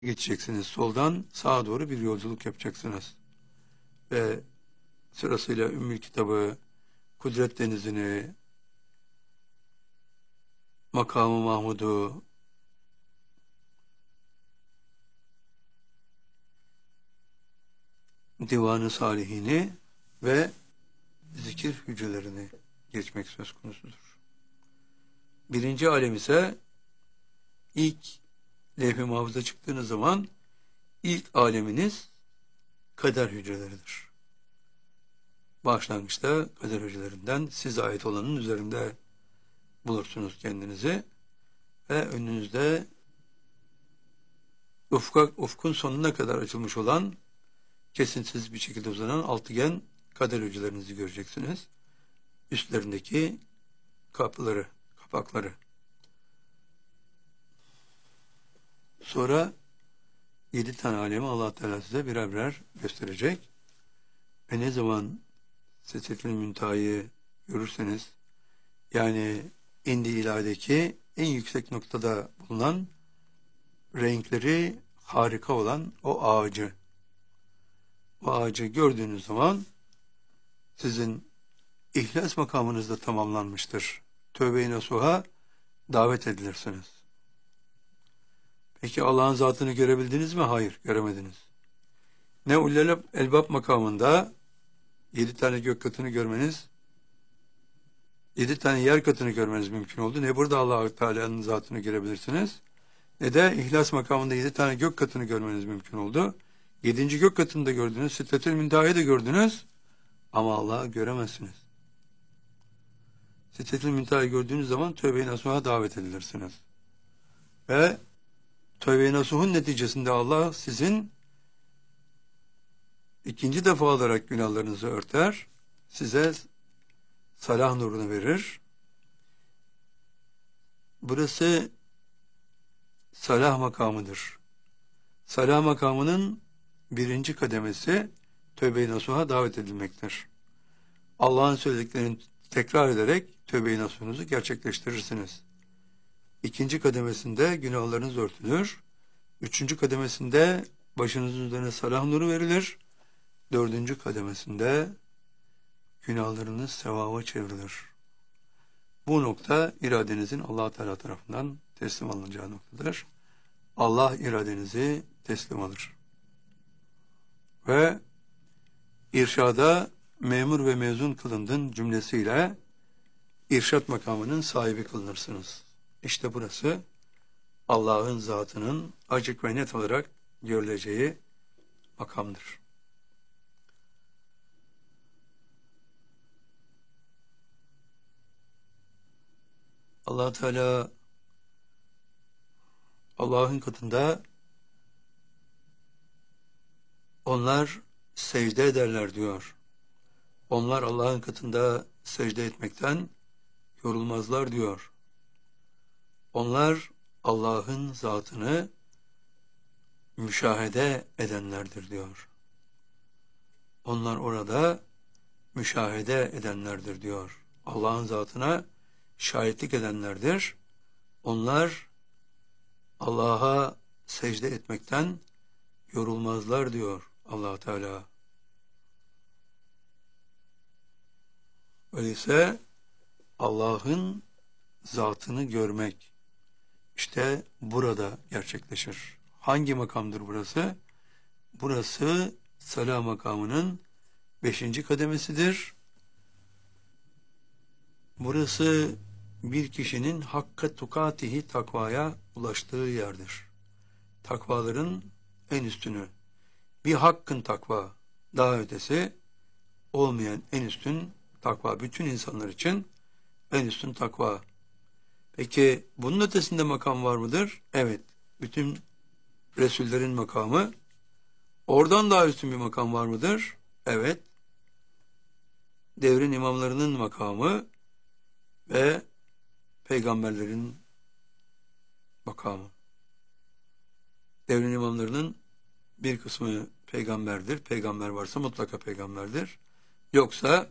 geçeceksiniz. Soldan sağa doğru bir yolculuk yapacaksınız. Ve sırasıyla Ümmül Kitabı, Kudret Denizi'ni, Makamı Mahmud'u, Divan-ı Salihini ve zikir hücrelerini geçmek söz konusudur. Birinci alem ise ilk levh-i mahfuza çıktığınız zaman ilk aleminiz kader hücreleridir. Başlangıçta kader hücrelerinden size ait olanın üzerinde bulursunuz kendinizi ve önünüzde ufkun sonuna kadar açılmış olan kesintisiz bir şekilde uzanan altıgen kader hücrelerinizi göreceksiniz. Üstlerindeki kapakları. Sonra 7 tane alemi Allah Teala size birer birer gösterecek. Ve ne zaman Sidretül Münteha'yı görürseniz, yani indi ilahideki en yüksek noktada bulunan renkleri harika olan o ağacı gördüğünüz zaman sizin ihlas makamınız da tamamlanmıştır. Tövbe-i nasuha davet edilirsiniz. Peki Allah'ın zatını görebildiniz mi? Hayır, göremediniz. Ne ullel elbab makamında 7 tane gök katını görmeniz, 7 tane yer katını görmeniz mümkün oldu. Ne burada Allah-u Teala'nın zatını görebilirsiniz, ne de İhlas makamında 7 tane gök katını görmeniz mümkün oldu. 7. gök katını da gördünüz, Sidretül Münteha'yı da gördünüz ama Allah'ı göremezsiniz. Sidretül Münteha'yı gördüğünüz zaman tövbe-i nasuha davet edilirsiniz. Ve tövbe-i nasuhun neticesinde Allah sizin ikinci defa olarak günahlarınızı örter, size salah nurunu verir. Burası salah makamıdır. Salah makamının birinci kademesi tövbe-i nasuha davet edilmektir. Allah'ın söylediklerini tekrar ederek tövbe-i nasuhunuzu gerçekleştirirsiniz. İkinci kademesinde günahlarınız örtülür. Üçüncü kademesinde başınızın üzerine salah nuru verilir. Dördüncü kademesinde günahlarınız sevaba çevrilir. Bu nokta iradenizin Allah Teala tarafından teslim alınacağı noktadır. Allah iradenizi teslim alır. Ve irşada memur ve mezun kılındın cümlesiyle irşat makamının sahibi kılınırsınız. İşte burası Allah'ın zatının açık ve net olarak görüleceği makamdır. Allah Teala Allah'ın katında onlar secde ederler diyor. Onlar Allah'ın katında secde etmekten yorulmazlar diyor. Onlar Allah'ın zatını müşahede edenlerdir diyor. Onlar orada müşahede edenlerdir diyor. Allah'ın zatına şahitlik edenlerdir. Onlar Allah'a secde etmekten yorulmazlar diyor Allah Teala. Öyleyse Allah'ın zatını görmek işte burada gerçekleşir. Hangi makamdır burası? Burası salah makamının 5. kademesidir. Burası bir kişinin hakka tukatihi takvaya ulaştığı yerdir. Takvaların en üstünü, bir hakkın takva, daha ötesi olmayan en üstün takva. Bütün insanlar için en üstün takva. Peki bunun ötesinde makam var mıdır? Evet. Bütün Resullerin makamı. Oradan daha üstün bir makam var mıdır? Evet. Devrin imamlarının makamı ve peygamberlerin makamı. Devrin imamlarının bir kısmı peygamberdir. Peygamber varsa mutlaka peygamberdir. Yoksa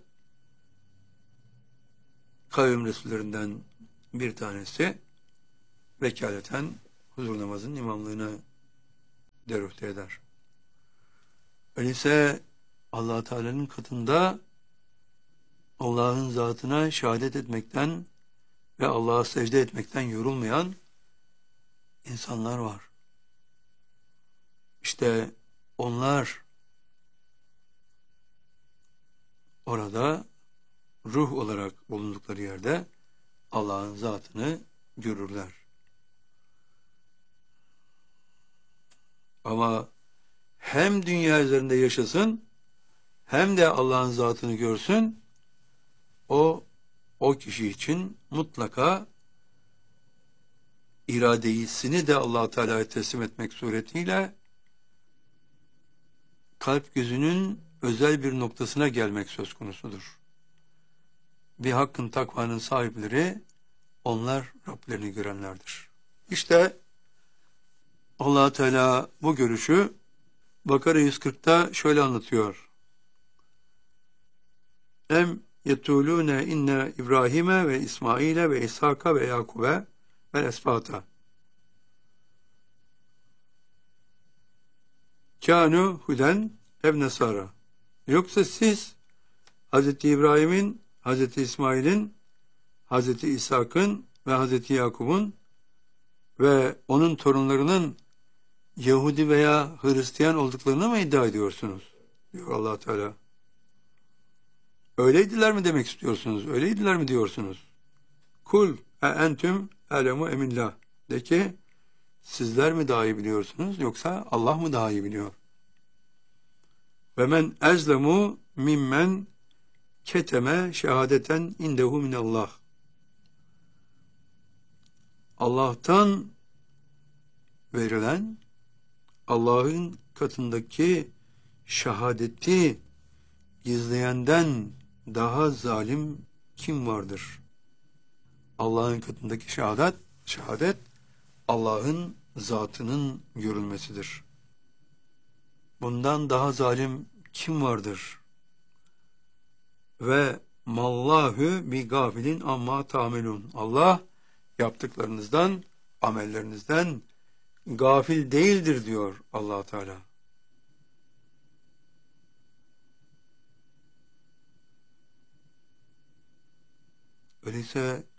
kavim resullerinden bir tanesi vekaleten huzur namazının imamlığına deruhte eder. Öyleyse Allah Teala'nın katında Allah'ın zatına şehadet etmekten ve Allah'a secde etmekten yorulmayan insanlar var. İşte onlar orada ruh olarak bulundukları yerde Allah'ın zatını görürler. Ama hem dünya üzerinde yaşasın hem de Allah'ın zatını görsün, o kişi için mutlaka iradesini de Allah Teala'ya teslim etmek suretiyle kalp gözünün özel bir noktasına gelmek söz konusudur. Bir hakkın takvanın sahipleri onlar Rablerini görenlerdir. İşte Allah Teala bu görüşü Bakara 140'ta şöyle anlatıyor. Em yetulune inne İbrahim'e ve İsmail'e ve İshak'a ve Yakub'e ve esbata. Kânu huden ev nesara. Yoksa siz Hz. İbrahim'in, Hz. İsmail'in, Hz. İshak'ın ve Hz. Yakub'un ve onun torunlarının Yahudi veya Hristiyan olduklarını mı iddia ediyorsunuz? Diyor Allah Teala. Öyleydiler mi demek istiyorsunuz? Öyleydiler mi diyorsunuz? Kul entüm elemu emillah. De ki sizler mi daha iyi biliyorsunuz yoksa Allah mı daha iyi biliyor? Ve men ezlemu mimmen keteme şehadeten indehu minallah. Allah'tan verilen Allah'ın katındaki şehadeti gizleyenden daha zalim kim vardır? Allah'ın katındaki şehadet Allah'ın zatının görülmesidir. Bundan daha zalim kim vardır? Ve mallahu bi gafilin amma ta'melun. Allah yaptıklarınızdan, amellerinizden gafil değildir diyor Allah Teala. Öyleyse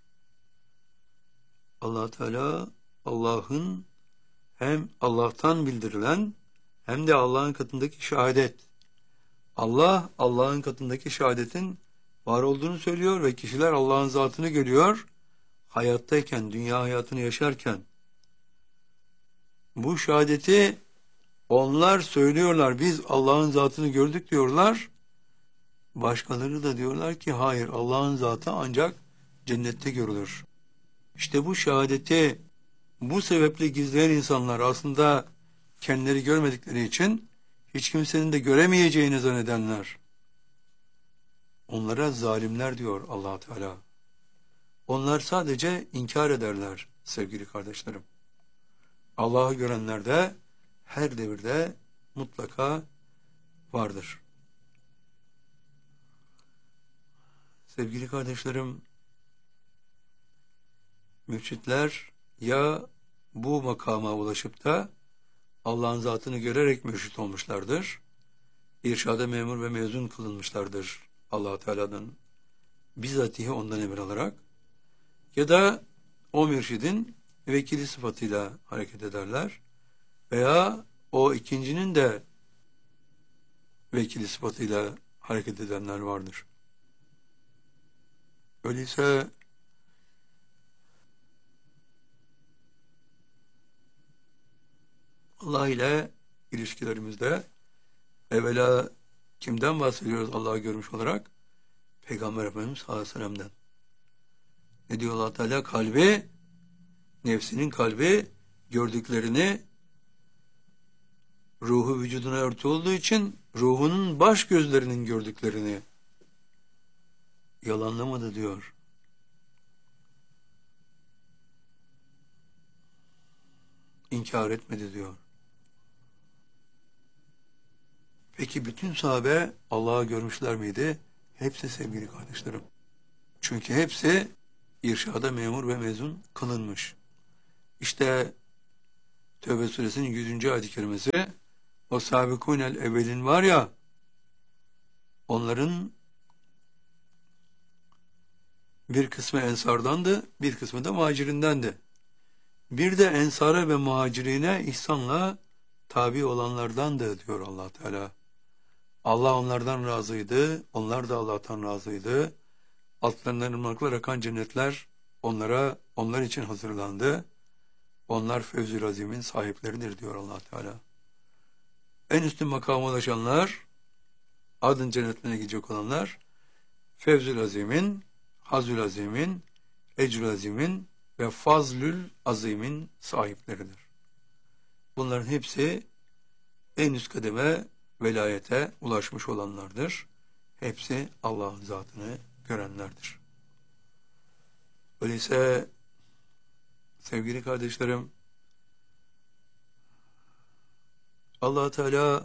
Allah Teala Allah'ın hem Allah'tan bildirilen hem de Allah'ın katındaki şehadet. Allah Allah'ın katındaki şehadetin var olduğunu söylüyor ve kişiler Allah'ın zatını görüyor. Hayattayken, dünya hayatını yaşarken bu şehadeti onlar söylüyorlar. Biz Allah'ın zatını gördük diyorlar. Başkaları da diyorlar ki hayır, Allah'ın zatı ancak cennette görülür. İşte bu şehadeti bu sebeple gizleyen insanlar aslında kendileri görmedikleri için hiç kimsenin de göremeyeceğini zannedenler. Onlara zalimler diyor Allah Teala. Onlar sadece inkar ederler sevgili kardeşlerim. Allah'ı görenler de her devirde mutlaka vardır. Sevgili kardeşlerim, mürşitler ya bu makama ulaşıp da Allah'ın zatını görerek mürşit olmuşlardır, irşada memur ve mezun kılınmışlardır Allah Teala'dan bizzatihi ondan emir alarak, ya da o mürşidin vekili sıfatıyla hareket ederler veya o ikincinin de vekili sıfatıyla hareket edenler vardır. Öyleyse Allah ile ilişkilerimizde evvela kimden bahsediyoruz Allah'ı görmüş olarak? Peygamber Efendimiz sallallahu aleyhi ve sellem'den. Ne diyor Allah Teala? Kalbi, nefsinin kalbi gördüklerini, ruhu vücuduna örtü olduğu için ruhunun baş gözlerinin gördüklerini yalanlamadı diyor. İnkar etmedi diyor. Peki bütün sahabe Allah'ı görmüşler miydi? Hepsi sevgili kardeşlerim. Çünkü hepsi irşada memur ve mezun kılınmış. İşte Tevbe suresinin 100. ayet-i kerimesi, o sabikûnel evvelin var ya, onların bir kısmı ensardandı, bir kısmı da muhacirindendi. Bir de ensara ve muhacirine ihsanla tabi olanlardandı diyor Allah Teala. Allah onlardan razıydı, onlar da Allah'tan razıydı. Altlarından ırmaklar akan cennetler onlar için hazırlandı. Onlar fevz-ül azimin sahipleridir diyor Allah Teala. En üstün makama ulaşanlar, adın cennetine gidecek olanlar, fevz-ül azimin, hazül azimin, ecrül azimin ve fazlül azimin sahipleridir. Bunların hepsi en üst kademe velayete ulaşmış olanlardır. Hepsi Allah'ın zatını görenlerdir. Öyleyse sevgili kardeşlerim, Allah Teala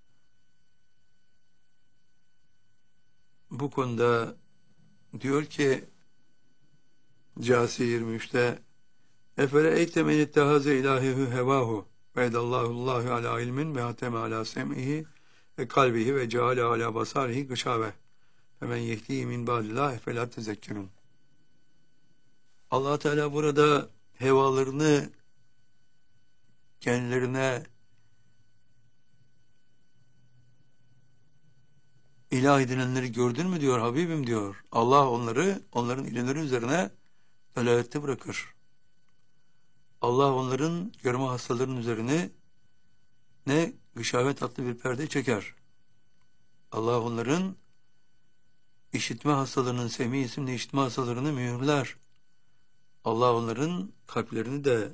bu konuda diyor ki Câsiye 23'te efele eyte men ittehaze ilahehu hevahu ve edallahullahu ala ilmin ve hateme ala sem'ihi ve kalbihi ve ceale ala basarihi gışave ve men yehdihi min ba'dillah efela tezekkürün. Allah Teala burada hevalarını kendilerine ilah edinenleri gördün mü diyor Habibim diyor. Allah onların ilimleri üzerine velayette bırakır. Allah onların görme hastalarının üzerine ne gışavet adlı bir perde çeker. Allah onların işitme hastalarının, Semi isimli işitme hastalarını mühürler. Allah onların kalplerini de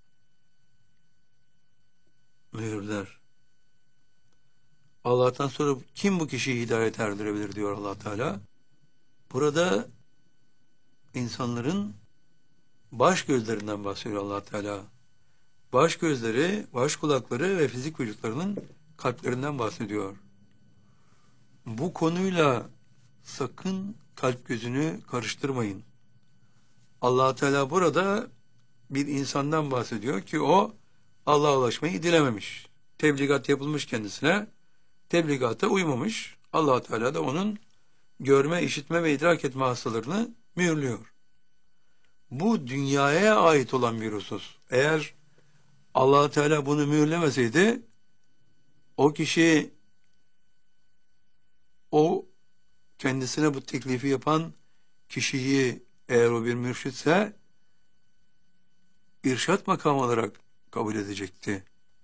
mühürler. Allah'tan sonra kim bu kişiyi hidayete erdirebilir diyor Allah Teala. Burada insanların baş gözlerinden bahsediyor Allah Teala. Baş gözleri, baş kulakları ve fizik vücutlarının kalplerinden bahsediyor. Bu konuyla sakın kalp gözünü karıştırmayın. Allah Teala burada bir insandan bahsediyor ki o Allah'a ulaşmayı dilememiş. Tebligat yapılmış kendisine. Tebligata uymamış. Allah Teala da onun görme, işitme ve idrak etme hastalarını mühürlüyor. Bu dünyaya ait olan bir husus. Eğer Allah Teala bunu mühürlemeseydi, o kişi, o kendisine bu teklifi yapan kişiyi, eğer o bir mürşitse, irşat makamı olarak kabul edecekti.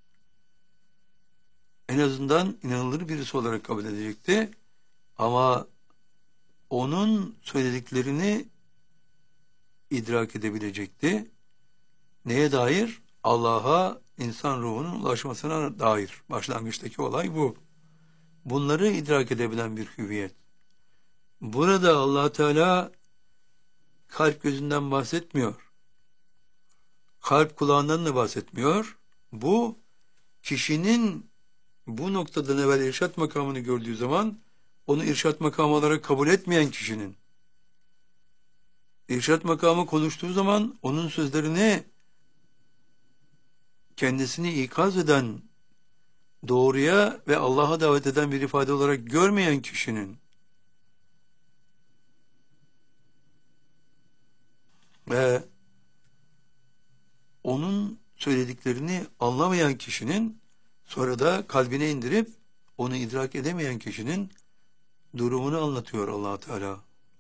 En azından inanılır birisi olarak kabul edecekti. Ama onun söylediklerini idrak edebilecekti. Neye dair? Allah'a insan ruhunun ulaşmasına dair. Başlangıçtaki olay bu. Bunları idrak edebilen bir hüviyet. Burada Allah Teala kalp gözünden bahsetmiyor. Kalp kulağından da bahsetmiyor. Bu kişinin bu noktadan evvel irşat makamını gördüğü zaman onu irşat makamı olarak kabul etmeyen kişinin, irşat makamı konuştuğu zaman onun sözlerini kendisini ikaz eden, doğruya ve Allah'a davet eden bir ifade olarak görmeyen kişinin ve onun söylediklerini anlamayan kişinin, sonra da kalbine indirip onu idrak edemeyen kişinin durumunu anlatıyor Allah Teala.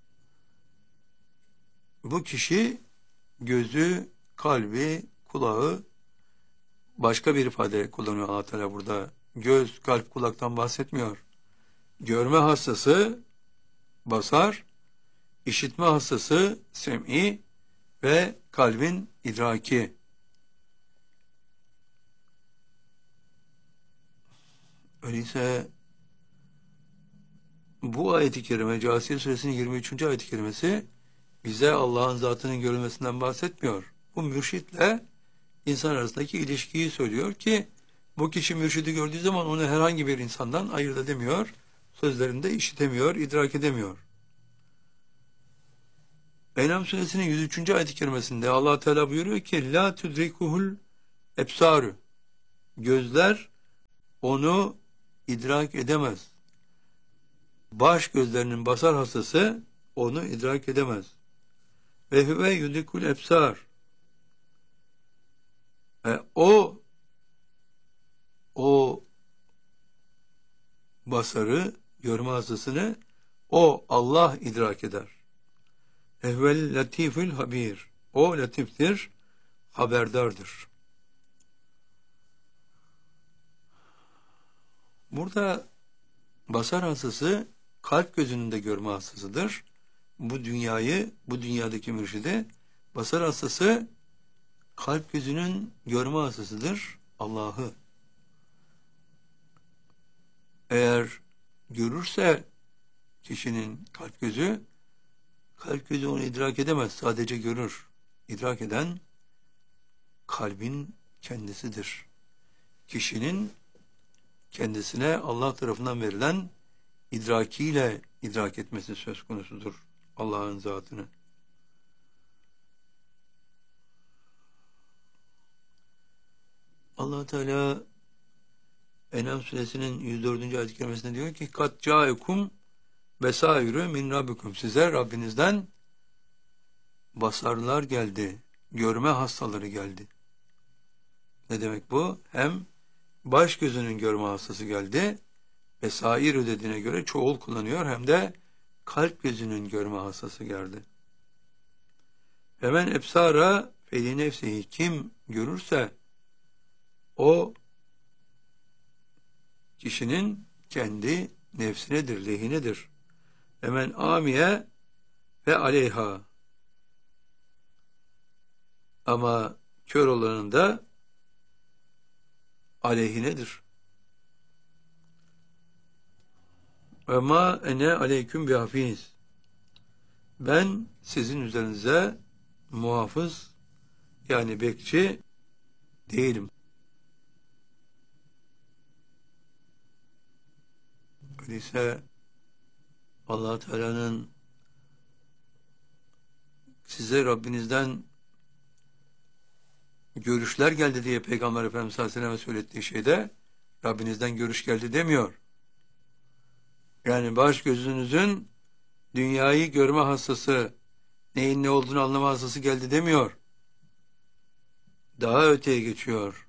Bu kişi gözü, kalbi, kulağı, başka bir ifade kullanıyor Allah Teala burada. Göz, kalp, kulaktan bahsetmiyor. Görme hastası basar, işitme hastası sem'i ve kalbin idraki. Öyleyse bu ayet-i kerime, Câsiye suresinin 23. ayet-i kerimesi bize Allah'ın zatının görülmesinden bahsetmiyor. Bu mürşitle insan arasındaki ilişkiyi söylüyor ki bu kişi mürşidi gördüğü zaman onu herhangi bir insandan ayırt edemiyor, sözlerinde işitemiyor, idrak edemiyor. En'am suresinin 103. ayet-i kerimesinde Allah Teala buyuruyor ki la tudrikuhul ebsaru gözler onu idrak edemez. Baş gözlerinin basar hastası onu idrak edemez. Ve huve yudikul ebsar. O basarı, görme hastasını o Allah idrak eder. Ehvel latifül habir. O latiftir, haberdardır. Burada basar hastası kalp gözünün de görme hastasıdır. Bu dünyadaki mürşidi basar hastası kalp gözünün görme hastasıdır. Allah'ı. Eğer görürse kişinin kalp gözü onu idrak edemez. Sadece görür. İdrak eden kalbin kendisidir. Kişinin kendisine Allah tarafından verilen idrakiyle idrak etmesi söz konusudur Allah'ın zatını. Allah Teala En'am suresinin 104. ayet-i kerimesinde diyor ki kat ca'ekum besairü min rabbikum, size Rabbinizden basarlar geldi, görme hastaları geldi. Ne demek bu? Hem baş gözünün görme hastası geldi, besairü dediğine göre çoğul kullanıyor, hem de kalp gözünün görme hastası geldi. Hemen ebsara feli nefsihi, kim görürse o kişinin kendi nefsinedir, lehinedir. Hemen amiye ve aleyha. Ama kör olanın da aleyhinedir. Ve ma ene aleyküm bihafiz. Ben sizin üzerinize muhafız, yani bekçi değilim. Öyleyse Allah Teala'nın size Rabbinizden görüşler geldi diye Peygamber Efendimiz sallallahu aleyhi ve sellem'e söylettiği şeyde Rabbinizden görüş geldi demiyor. Yani baş gözünüzün dünyayı görme hastası, neyin ne olduğunu anlama hastası geldi demiyor. Daha öteye geçiyor.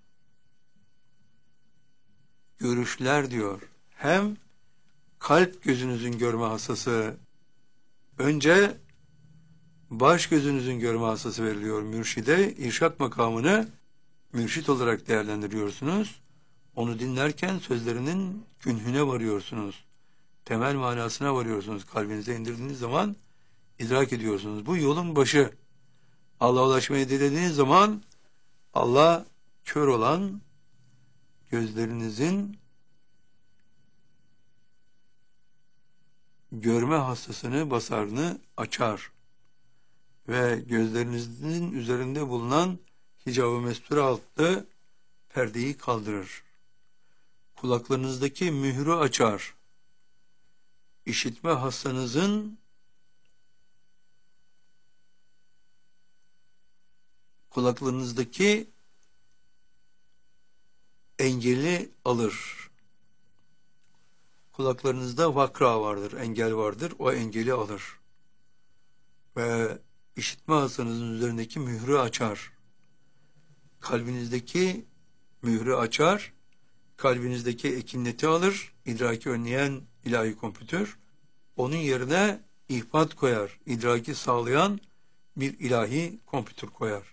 Görüşler diyor. Hem kalp gözünüzün görme hastası, önce baş gözünüzün görme hastası veriliyor mürşide. İrşat makamını mürşit olarak değerlendiriyorsunuz. Onu dinlerken sözlerinin künhüne varıyorsunuz. Temel manasına varıyorsunuz. Kalbinize indirdiğiniz zaman idrak ediyorsunuz. Bu yolun başı. Allah'a ulaşmayı dilediğiniz zaman Allah kör olan gözlerinizin görme hastasını, basarını açar ve gözlerinizin üzerinde bulunan hicab-ı mesture altı perdeyi kaldırır. Kulaklarınızdaki mührü açar. İşitme hastanızın kulaklarınızdaki engeli alır. Kulaklarınızda vakra vardır, engel vardır. O engeli alır. Ve işitme hastanızın üzerindeki mührü açar. Kalbinizdeki mührü açar. Kalbinizdeki ekinleti alır. İdraki önleyen ilahi kompütür. Onun yerine ihbat koyar. İdraki sağlayan bir ilahi kompütür koyar.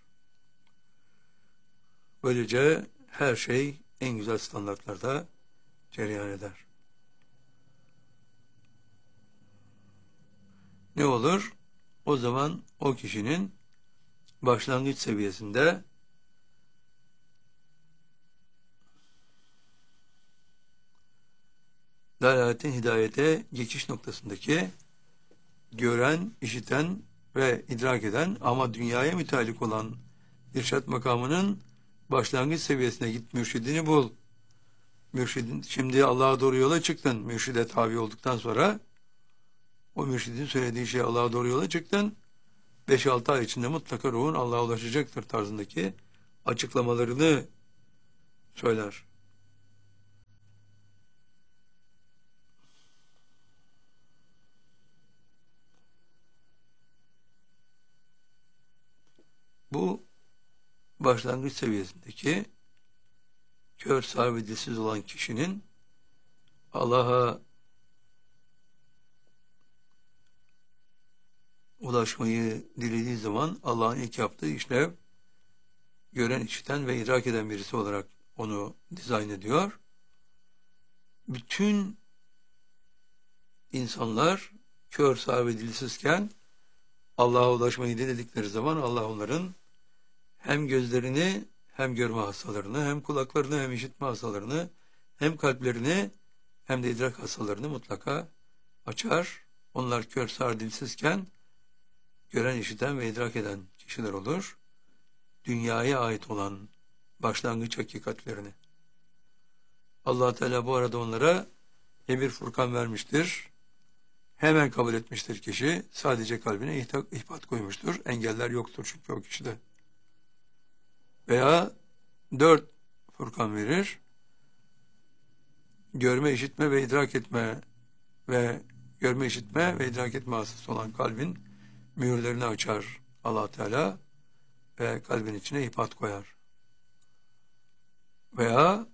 Böylece her şey en güzel standartlarda cereyan eder. Ne olur? O zaman o kişinin başlangıç seviyesinde dalaletin hidayete geçiş noktasındaki gören, işiten ve idrak eden ama dünyaya müteallik olan irşat makamının başlangıç seviyesine git, mürşidini bul. Mürşidin, şimdi Allah'a doğru yola çıktın. Mürşide tabi olduktan sonra o mürşidin söylediği şey Allah'a doğru yola çıktın. 5-6 ay içinde mutlaka ruhun Allah'a ulaşacaktır tarzındaki açıklamalarını söyler. Bu başlangıç seviyesindeki kör, sağır ve dilsiz olan kişinin Allah'a ulaşmayı dilediği zaman Allah'ın ilk yaptığı işlev gören, işiten ve idrak eden birisi olarak onu dizayn ediyor. Bütün insanlar kör, sağır ve dilsizken Allah'a ulaşmayı diledikleri zaman Allah onların hem gözlerini, hem görme hastalarını, hem kulaklarını, hem işitme hastalarını, hem kalplerini, hem de idrak hastalarını mutlaka açar. Onlar kör, sağır, dilsizken gören, işiten ve idrak eden kişiler olur. Dünyaya ait olan başlangıç hakikatlerini. Allah Teala bu arada onlara bir Furkan vermiştir. Hemen kabul etmiştir kişi. Sadece kalbine ihbat koymuştur. Engeller yoktur çünkü o kişide. Veya 4 Furkan verir. Görme, işitme ve idrak etme ve görme, işitme ve idrak etme hastası olan kalbin mühürlerini açar Allah Teala ve kalbin içine ihbat koyar. Veya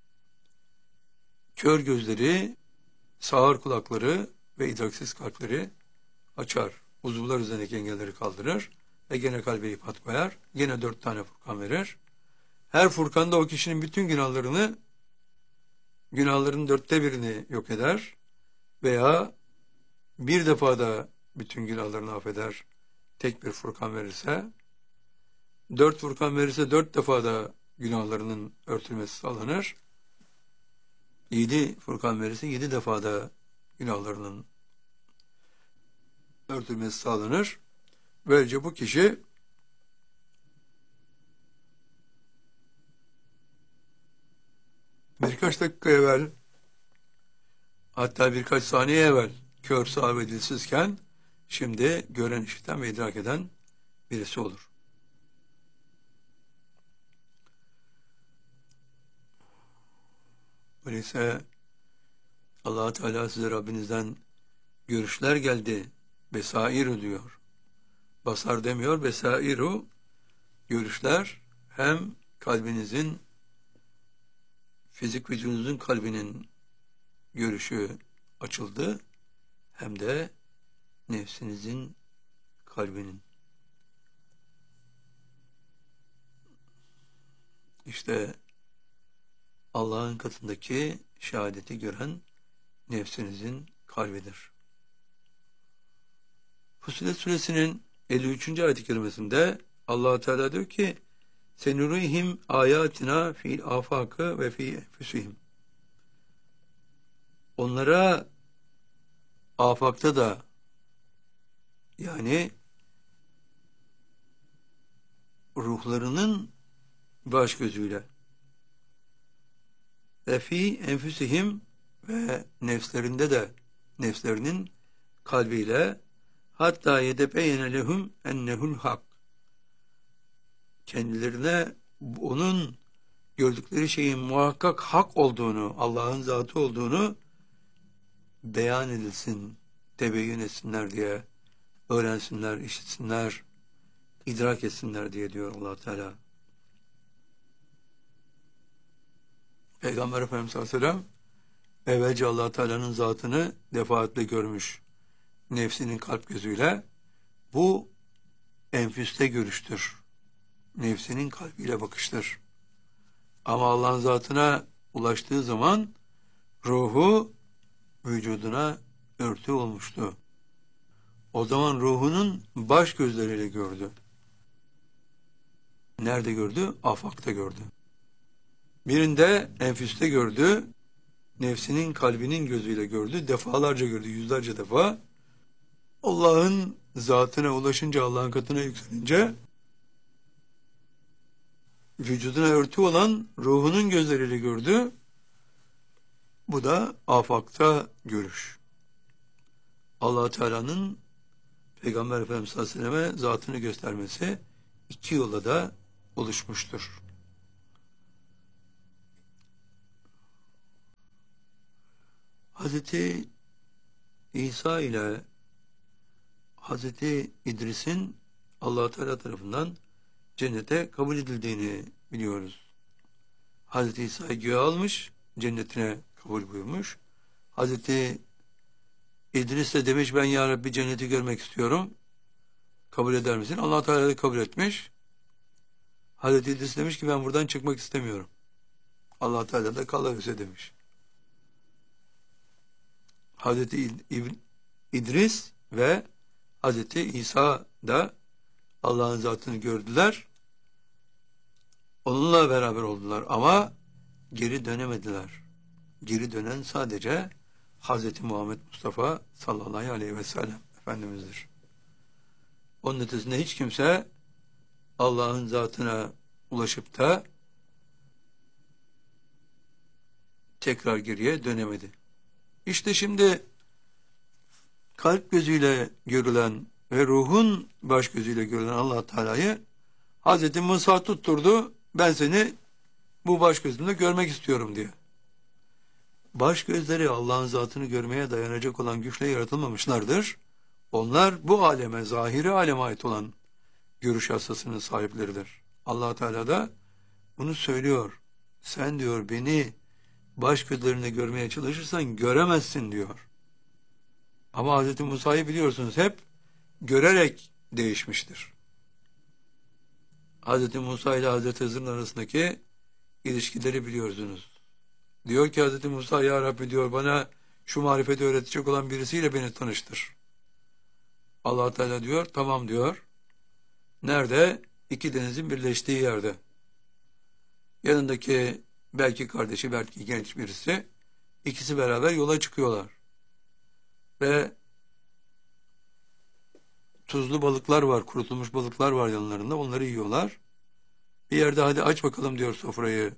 kör gözleri, sağır kulakları ve idraksiz kalpleri açar. Uzuvlar üzerindeki engelleri kaldırır ve gene kalbe ihbat koyar. Gene 4 tane Furkan verir. Her Furkan'da o kişinin bütün günahların 4'te birini yok eder veya bir defada bütün günahlarını affeder. Tek bir Furkan verirse, 4 Furkan verirse 4 defada günahlarının örtülmesi sağlanır. 7 Furkan verirse 7 defada günahlarının örtülmesi sağlanır. Böylece bu kişi birkaç dakika evvel, hatta birkaç saniye evvel kör, sağır ve dilsizken şimdi gören, işiten ve idrak eden birisi olur. Öyleyse Allah Teala size Rabbinizden görüşler geldi, besairu diyor. Basar demiyor, besairu, görüşler hem kalbinizin, fizik vücudunuzun kalbinin görüşü açıldı, hem de nefsinizin kalbinin. İşte Allah'ın katındaki şehadeti gören nefsinizin kalbidir. Fussilet suresinin 53. ayet-i kerimesinde Allah Teala diyor ki: "Senurihim ayatina fil afakı ve fi enfusihim." Onlara afakta da, yani ruhlarının baş gözüyle, ve fi enfusihim ve nefslerinde de, nefslerinin kalbiyle, hatta yedebeyene lehum ennehul hak, kendilerine onun gördükleri şeyin muhakkak hak olduğunu, Allah'ın zatı olduğunu beyan edilsin, tebeyyün etsinler diye, öğrensinler, işitsinler, idrak etsinler diye diyor Allah Teala. Peygamber Efendimiz sallallahu aleyhi ve sellem evvelce Allah Teala'nın zatını defaatle görmüş, nefsinin kalp gözüyle. Bu enfüste görüştür, nefsinin kalbiyle bakıştır. Ama Allah'ın zatına ulaştığı zaman ruhu vücuduna örtü olmuştu. O zaman ruhunun baş gözleriyle gördü. Nerede gördü? Afakta gördü. Birinde enfüste gördü, nefsinin kalbinin gözüyle gördü, defalarca gördü, yüzlerce defa. Allah'ın zatına ulaşınca, Allah'ın katına yükselince, vücuduna örtü olan ruhunun gözleriyle gördü. Bu da afakta görüş. Allah Teala'nın Peygamber Efendimiz sallallahu aleyhi ve selleme zatını göstermesi iki yolla da oluşmuştur. Hazreti İsa ile Hazreti İdris'in Allah Teala tarafından cennete kabul edildiğini biliyoruz. Hazreti İsa'yı göğe almış, cennetine kabul buyurmuş. Hazreti İdris de demiş, ben ya Rabbi cenneti görmek istiyorum. Kabul eder misin? Allah Teala da kabul etmiş. Hazreti İdris demiş ki ben buradan çıkmak istemiyorum. Allah Teala da kalıverse demiş. Hazreti İdris ve Hazreti İsa da Allah'ın zatını gördüler. Onunla beraber oldular ama geri dönemediler. Geri dönen sadece Hazreti Muhammed Mustafa sallallahu aleyhi ve sellem Efendimiz'dir. Onun ötesinde hiç kimse Allah'ın zatına ulaşıp da tekrar geriye dönemedi. İşte şimdi kalp gözüyle görülen ve ruhun baş gözüyle görülen Allah Teala'yı Hazreti Musa tutturdu, ben seni bu baş gözümle görmek istiyorum diye. Baş gözleri Allah'ın zatını görmeye dayanacak olan güçle yaratılmamışlardır. Onlar bu aleme, zahiri aleme ait olan görüş hassasının sahipleridir. Allah Teala da bunu söylüyor. Sen diyor beni baş gözlerine görmeye çalışırsan göremezsin diyor. Ama Hz. Musa'yı biliyorsunuz hep görerek değişmiştir. Hz. Musa ile Hz. Hızır'ın arasındaki ilişkileri biliyorsunuz. Diyor ki Hz. Musa, ya Rabbi diyor, bana şu marifeti öğretecek olan birisiyle beni tanıştır. Allah Teala diyor, tamam diyor. Nerede? İki denizin birleştiği yerde. Yanındaki belki kardeşi, belki genç birisi. İkisi beraber yola çıkıyorlar. Ve tuzlu balıklar var, kurutulmuş balıklar var yanlarında. Onları yiyorlar. Bir yerde hadi aç bakalım diyor sofrayı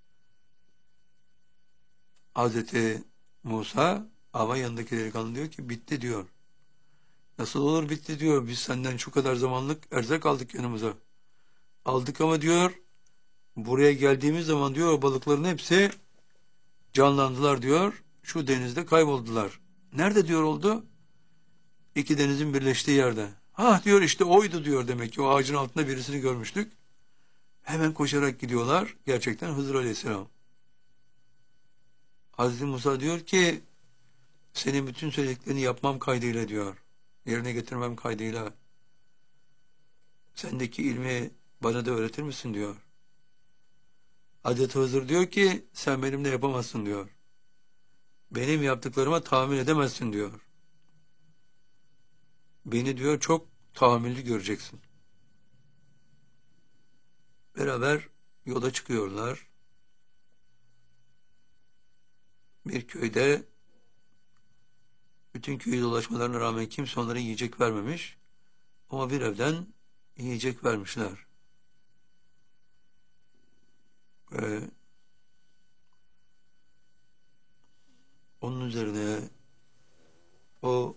Hazreti Musa, ama yanındaki delikanlı diyor ki bitti diyor. Nasıl olur bitti diyor. Biz senden şu kadar zamanlık erzak aldık yanımıza. Aldık ama diyor buraya geldiğimiz zaman diyor o balıkların hepsi canlandılar diyor. Şu denizde kayboldular. Nerede diyor oldu? İki denizin birleştiği yerde. Ha diyor işte oydu diyor, demek ki o ağacın altında birisini görmüştük. Hemen koşarak gidiyorlar. Gerçekten Hızır Aleyhisselam. Hazreti Musa diyor ki senin bütün söylediklerini yapmam kaydıyla diyor. Yerine getirmem kaydıyla sendeki ilmi bana da öğretir misin diyor. Hazreti Hızır diyor ki sen benimle yapamazsın diyor. Benim yaptıklarıma tahammül edemezsin diyor. Beni diyor çok tahammüllü göreceksin. Beraber yola çıkıyorlar. Bir köyde bütün köyü dolaşmalarına rağmen kimse onlara yiyecek vermemiş. Ama bir evden yiyecek vermişler. Ve onun üzerine o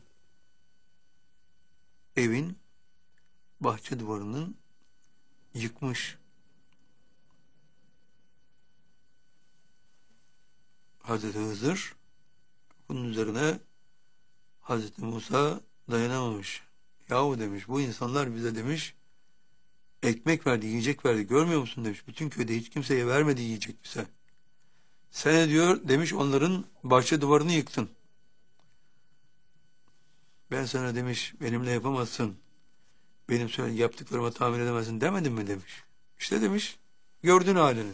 evin bahçe duvarının yıkmış Hazreti Hızır. Bunun üzerine Hazreti Musa dayanamamış. Yahu demiş, bu insanlar bize demiş ekmek verdi, yiyecek verdi. Görmüyor musun demiş. Bütün köyde hiç kimseye vermedi yiyecek bize. Sen diyor demiş onların bahçe duvarını yıktın. Ben sana demiş benimle yapamazsın. Benim yaptıklarıma tahammül edemezsin demedim mi demiş. İşte demiş gördün halini.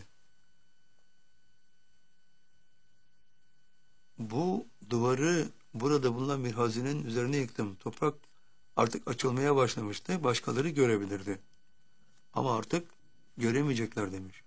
Bu duvarı burada bulunan bir hazinenin üzerine yıktım. Toprak artık açılmaya başlamıştı. Başkaları görebilirdi. Ama artık göremeyecekler demiş.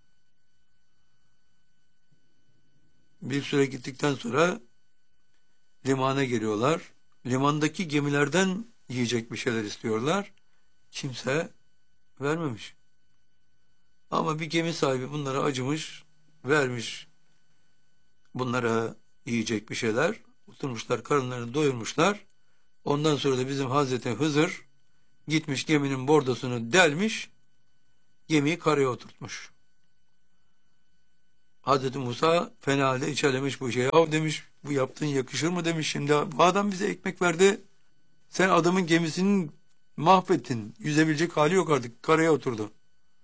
Bir süre gittikten sonra limana geliyorlar. Limandaki gemilerden yiyecek bir şeyler istiyorlar. Kimse vermemiş. Ama bir gemi sahibi bunlara acımış, vermiş bunlara yiyecek bir şeyler. Oturmuşlar, karınlarını doyurmuşlar. Ondan sonra da bizim Hazreti Hızır gitmiş geminin bordosunu delmiş, gemiyi karaya oturtmuş. Hazreti Musa fena halde içerlemiş bu işe. Ya demiş, bu yaptığın yakışır mı demiş şimdi. Bu adam bize ekmek verdi. Sen adamın gemisini mahvettin. Yüzebilecek hali yok artık. Karaya oturdu.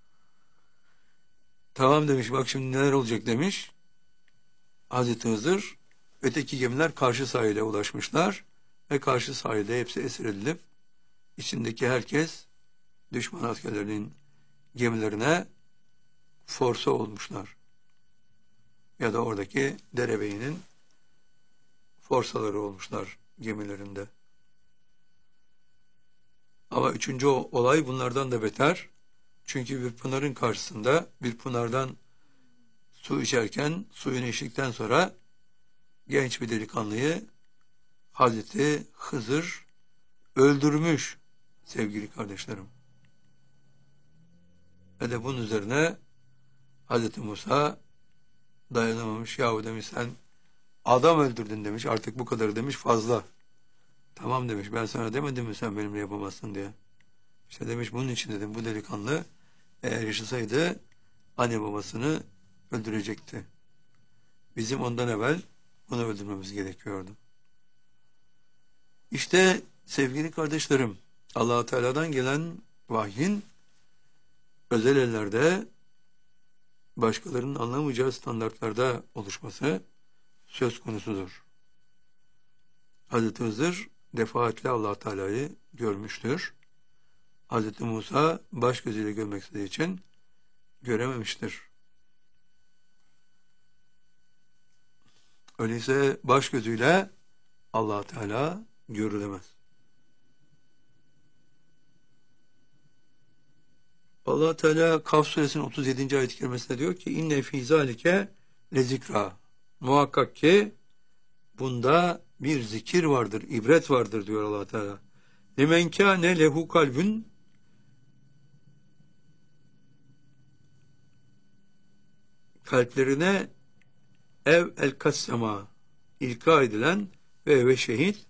Tamam demiş, bak şimdi neler olacak demiş. Hazreti Hızır, öteki gemiler karşı sahile ulaşmışlar. Ve karşı sahilde hepsi esir edilip içindeki herkes düşman askerlerinin gemilerine forsa olmuşlar. Ya da oradaki derebeyinin forsaları olmuşlar gemilerinde. Ama üçüncü olay bunlardan da beter. Çünkü bir pınarın karşısında, bir pınardan su içerken, suyunu içtikten sonra genç bir delikanlıyı Hazreti Hızır öldürmüş sevgili kardeşlerim. Ve de bunun üzerine Hazreti Musa dayanamamış. Yahu demiş, sen adam öldürdün demiş. Artık bu kadar demiş, fazla. Tamam demiş, ben sana demedim mi sen benimle yapamazsın diye. İşte demiş, bunun için dedim, bu delikanlı eğer yaşasaydı anne babasını öldürecekti. Bizim ondan evvel onu öldürmemiz gerekiyordu. İşte sevgili kardeşlerim, Allah-u Teala'dan gelen vahyin özel ellerde başkalarının anlamayacağı standartlarda oluşması söz konusudur. Hazreti Hızır defaatle Allah Teala'yı görmüştür. Hazreti Musa baş gözüyle görmek istediği için görememiştir. Öyleyse baş gözüyle Allah Teala görülemez. Allah Teala Kaf suresinin 37. ayet-i kerimesinde diyor ki inne fî zâlike lezikra. Muhakkak ki bunda bir zikir vardır, ibret vardır diyor Allah Teala. Limen kâne lehu kalbün, kalplerine ev el kassema ilka edilen ve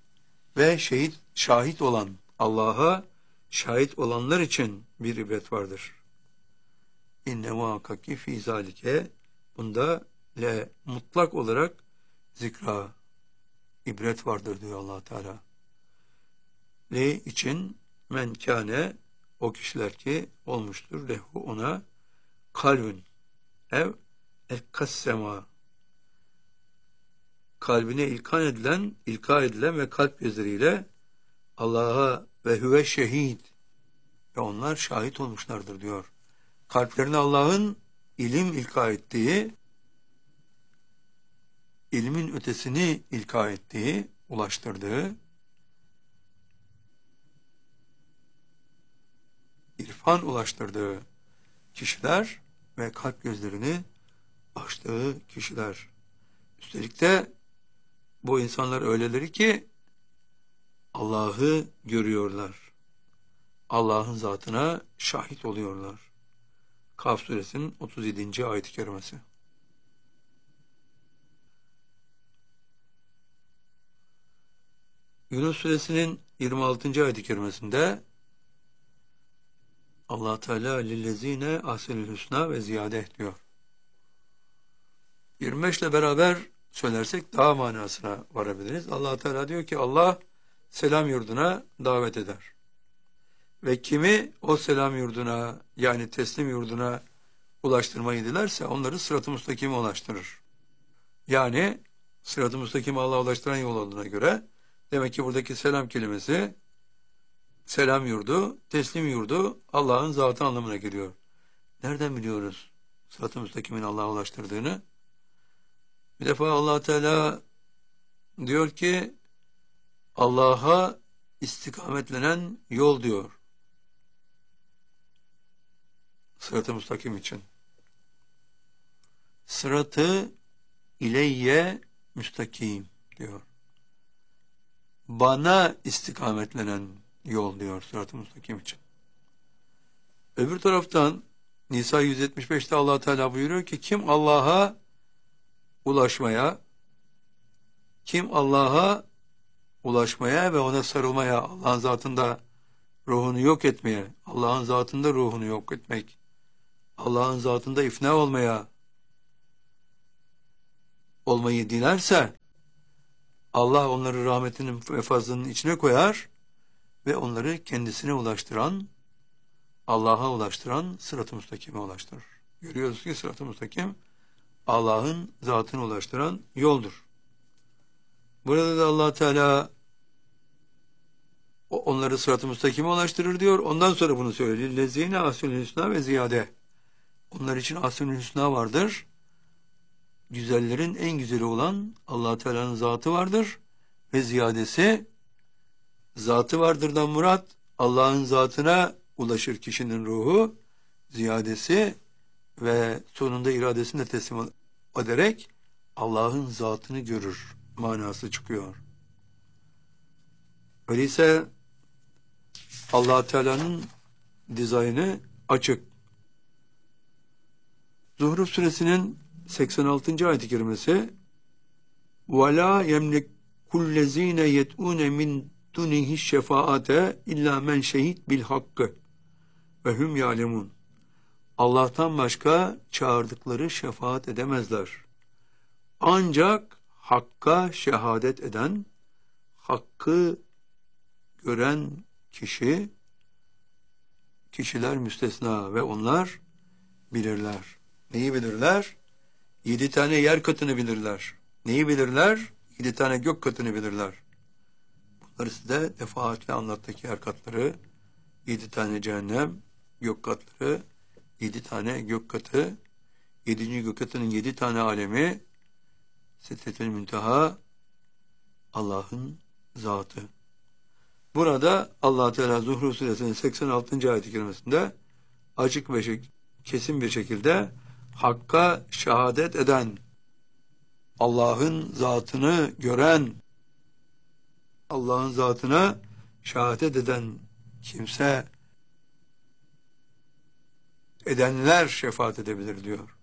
şahit olan, Allah'a şahit olanlar için bir ibret vardır. İnne muhakkak ki fî zâlike, bunda le mutlak olarak zikra, ibret vardır diyor Allah Teala. Le için men kâne, o kişiler ki olmuştur, lehu ona, kalbün ev el kassema, kalbine ilka edilen ve kalp gözleriyle Allah'a ve huve şehid, ve onlar şahit olmuşlardır diyor. Kalplerine Allah'ın ilim ilka ettiği, ilmin ötesini ilka ettiği, ulaştırdığı, irfan ulaştırdığı kişiler ve kalp gözlerini açtığı kişiler. Üstelik de bu insanlar öyleleri ki Allah'ı görüyorlar. Allah'ın zatına şahit oluyorlar. Kaf suresinin 37. ayet-i kerimesi. Yunus suresinin 26. ayet-i kerimesinde Allah Teala lillezine ahsenül husna ve ziyade diyor. 25 ile beraber söylersek daha manasına varabiliriz. Allah Teala diyor ki Allah selam yurduna davet eder. Ve kimi o selam yurduna, yani teslim yurduna ulaştırmayı dilerse onları sırat-ı müstakime ulaştırır. Yani sırat-ı müstakime Allah'a ulaştıran yol olduğuna göre demek ki buradaki selam kelimesi selam yurdu, teslim yurdu Allah'ın zatı anlamına geliyor. Nereden biliyoruz sırat-ı müstakimin Allah'a ulaştırdığını? Bir defa Allah Teala diyor ki Allah'a istikametlenen yol diyor. Sırat-ı müstakim için. Sıratı ileyye müstakim diyor. Bana istikametlenen yol diyor sırat-ı müstakim için. Öbür taraftan Nisa 175'te Allah Teala buyuruyor ki kim Allah'a ulaşmaya ve ona sarılmaya, Allah'ın zatında ruhunu yok etmeye, Allah'ın zatında ruhunu yok etmek, Allah'ın zatında ifna olmaya olmayı dilerse Allah onları rahmetinin ve fazlının içine koyar ve onları kendisine ulaştıran, Allah'a ulaştıran sırat-ı müstakime ulaştırır. Görüyoruz ki sırat-ı müstakim Allah'ın zatına ulaştıran yoldur. Burada da Allah Teala onları sırat-ı müstakime ulaştırır diyor. Ondan sonra bunu söylüyor. Lezine asül hüsna ve ziyade. Onlar için asül hüsna vardır. Güzellerin en güzeli olan Allah Teala'nın zatı vardır ve ziyadesi zatı vardırdan murat Allah'ın zatına ulaşır kişinin ruhu, ziyadesi ve sonunda iradesini de teslim ederek Allah'ın zatını görür manası çıkıyor. Öyleyse Allah Teala'nın dizaynı açık. Zuhruf suresinin 86. ayet-i kerimesi وَلَا يَمْلِكُ الَّذ۪ينَ يَدْعُونَ مِنْ دُنِهِ الشَّفَاءَةَ اِلَّا مَنْ شَهِدْ بِالْحَقِّ وَهُمْ يَعْلَمُونَ. Allah'tan başka çağırdıkları şefaat edemezler. Ancak Hakk'a şehadet eden, Hakk'ı gören kişiler müstesna ve onlar bilirler. Neyi bilirler? 7 tane yer katını bilirler. Neyi bilirler? 7 tane gök katını bilirler. Bunları size defaatle anlattık. Yer katları, 7 tane cehennem, gök katları, 7 tane gök katı, 7. gök katının 7 tane alemi, Sidretül Münteha, Allah'ın zatı. Burada Allah Teala Zuhruf suresinin 86. ayet-i kerimesinde açık ve kesin bir şekilde Hakk'a şehadet eden, Allah'ın zatını gören, Allah'ın zatına şehadet eden kimse, edenler şefaat edebilir diyor.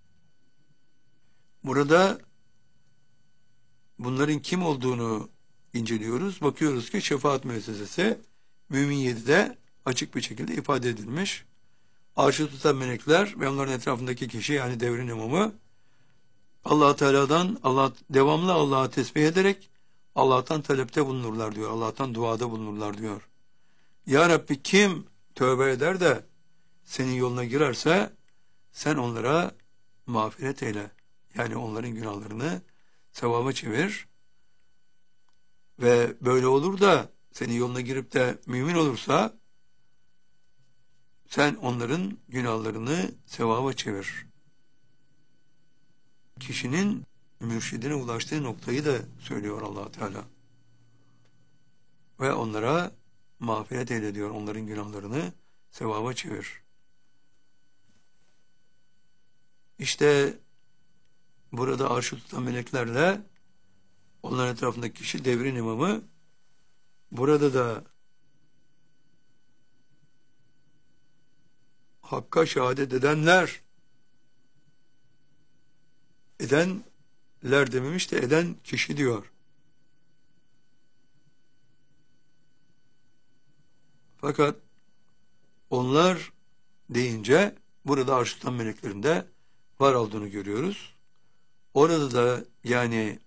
Burada bunların kim olduğunu inceliyoruz. Bakıyoruz ki şefaat müessesesi Mümin 7'de açık bir şekilde ifade edilmiş. Arşı tutan melekler ve onların etrafındaki kişi, yani devrin imamı, Allah Teala'dan devamlı Allah'a tesbih ederek Allah'tan talepte bulunurlar diyor. Allah'tan duada bulunurlar diyor. Ya Rabbi, kim tövbe eder de senin yoluna girerse sen onlara mağfiret eyle. Yani onların günahlarını sevaba çevir. Ve böyle olur da senin yoluna girip de mümin olursa sen onların günahlarını sevaba çevir. Kişinin mürşidine ulaştığı noktayı da söylüyor Allah Teala. Ve onlara mağfiret eyle diyor. Onların günahlarını sevaba çevir. İşte burada arşı tutan meleklerle onların etrafındaki kişi devrin imamı. Burada da Hakk'a şehadet edenler dememiş de eden kişi diyor. Fakat onlar deyince burada arş tutan meleklerin de var olduğunu görüyoruz. Orada da yani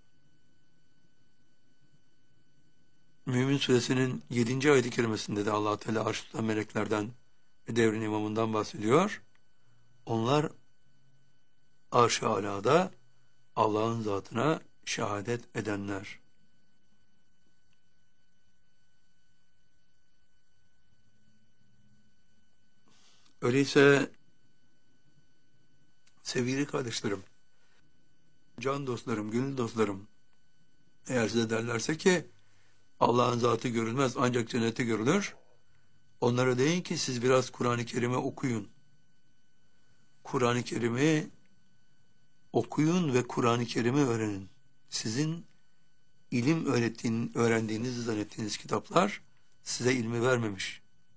Mümin suresinin 7. ayet-i kerimesinde de Allah Teala arş tutan meleklerden ve devrin imamından bahsediyor. Onlar arş-ı alada Allah'ın zatına şehadet edenler. Öyleyse sevgili kardeşlerim, can dostlarım, gönül dostlarım, eğer size derlerse ki Allah'ın zatı görülmez ancak cennette görülür, onlara deyin ki siz biraz Kur'an-ı Kerim'i okuyun. Kur'an-ı Kerim'i okuyun ve Kur'an-ı Kerim'i öğrenin. Sizin ilim öğrendiğinizi zannettiğiniz kitaplar size ilmi vermemiş.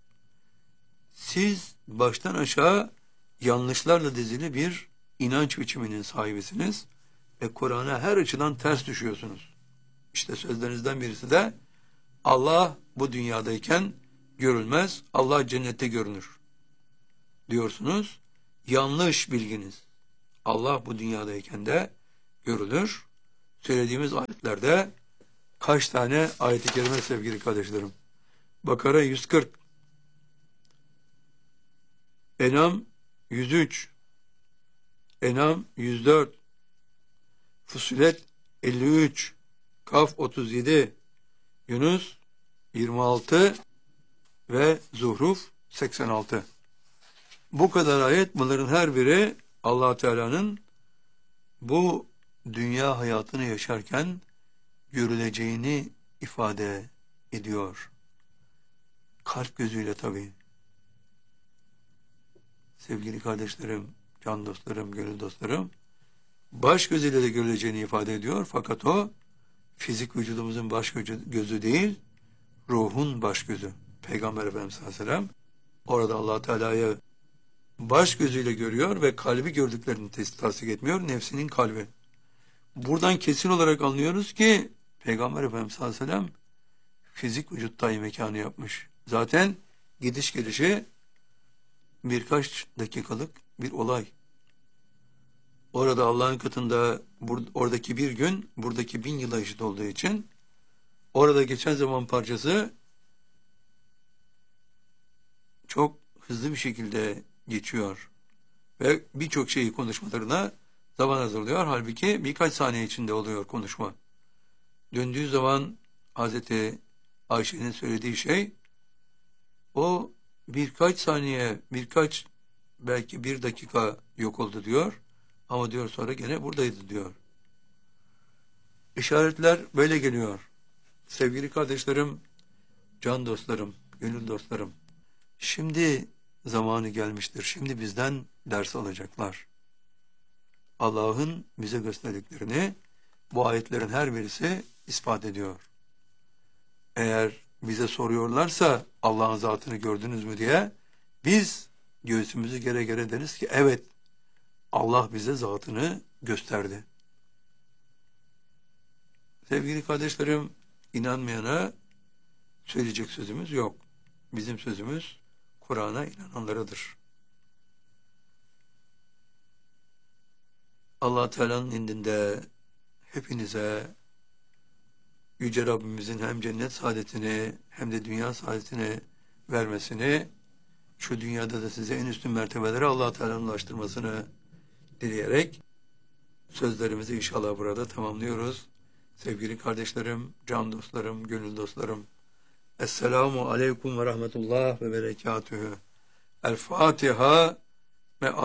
Siz baştan aşağı yanlışlarla dizili bir inanç biçiminin sahibisiniz ve Kur'an'a her açıdan ters düşüyorsunuz. İşte sözlerinizden birisi de Allah bu dünyadayken görülmez, Allah cennette görünür diyorsunuz. Yanlış bilginiz. Allah bu dünyadayken de görülür. söylediğimiz ayetlerde kaç tane ayet-i kerime sevgili kardeşlerim? Bakara 140, Enam 103, Enam 104, Fussilet 53, Kaf 37, Yunus 26 ve Zuhruf 86. Bu kadar ayet, bunların her biri Allah Teala'nın bu dünya hayatını yaşarken görüleceğini ifade ediyor. Kalp gözüyle tabii. Sevgili kardeşlerim, can dostlarım, gönül dostlarım, baş gözüyle de görüleceğini ifade ediyor. Fakat o fizik vücudumuzun baş gözü değil, ruhun baş gözü. Peygamber Efendimiz sallallahu aleyhi ve sellem orada Allah Teala'yı baş gözüyle görüyor ve kalbi gördüklerini tasdik etmiyor. Nefsinin kalbi. Buradan kesin olarak anlıyoruz ki Peygamber Efendimiz sallallahu aleyhi ve sellem fizik vücuttayı mekanı yapmış. Zaten gidiş gelişi birkaç dakikalık bir olay. Orada Allah'ın katında oradaki bir gün buradaki 1000 yıla eşit olduğu için orada geçen zaman parçası çok hızlı bir şekilde geçiyor. Ve birçok şeyi konuşmalarına zaman hazırlıyor. Halbuki birkaç saniye içinde oluyor konuşma. Döndüğü zaman Hazreti Ayşe'nin söylediği şey o birkaç saniye, belki bir dakika yok oldu diyor. Ama diyor sonra gene buradaydı diyor. İşaretler böyle geliyor. Sevgili kardeşlerim, can dostlarım, gönül dostlarım. Şimdi zamanı gelmiştir. Şimdi bizden ders alacaklar. Allah'ın bize gösterdiklerini bu ayetlerin her birisi ispat ediyor. Eğer bize soruyorlarsa Allah'ın zatını gördünüz mü diye, biz göğsümüzü gere gere deriz ki evet, Allah bize zatını gösterdi. Sevgili kardeşlerim, inanmayana söyleyecek sözümüz yok. Bizim sözümüz Kur'an'a inananlarıdır. Allah Teala'nın indinde hepinize Yüce Rabbimizin hem cennet saadetini hem de dünya saadetini vermesini, şu dünyada da size en üstün mertebeleri Allah Teala'nın ulaştırmasını dileyerek sözlerimizi inşallah burada tamamlıyoruz. Sevgili kardeşlerim, can dostlarım, gönül dostlarım, Esselamu Aleyküm ve Rahmetullah ve Berekatühü. El Fatiha ve